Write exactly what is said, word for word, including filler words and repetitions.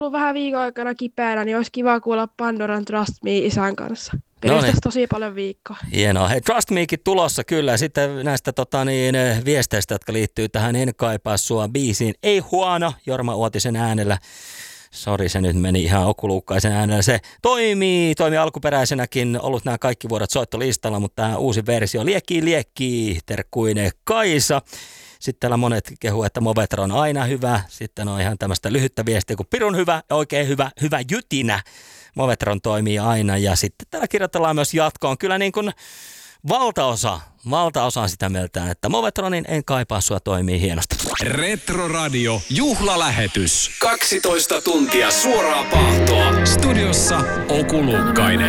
ollut vähän viikon aikana kipeänä, niin olisi kiva kuulla Pandoran Trust Me isän kanssa. No Piristäisi niin. tosi paljon viikkoa. Hienoa. Hei, Trust Mekin tulossa kyllä. Sitten näistä tota, niin, viesteistä, jotka liittyy tähän En kaipaa sua biisiin. Ei huono, Jorma Uotisen äänellä. Sori, se nyt meni ihan okuluukkaisen äänellä. Se toimii, toimii alkuperäisenäkin, ollut nämä kaikki vuodet soittolistalla, mutta tämä uusi versio liekki liekki, terkkuine Kaisa. Sitten täällä monet kehuu, että Movetron on aina hyvä. Sitten on ihan tämmöistä lyhyttä viestiä, kun pirun hyvä ja oikein hyvä, hyvä jytinä. Movetron toimii aina ja sitten täällä kirjoitellaan myös jatkoon. Kyllä niin kuin valtaosa, valtaosa on sitä mieltä, että Movetronin En kaipaa sua toimii hienosti. Retroradio juhlalähetys. kaksitoista tuntia suoraa pahtoa. Studiossa Oku Luukkainen.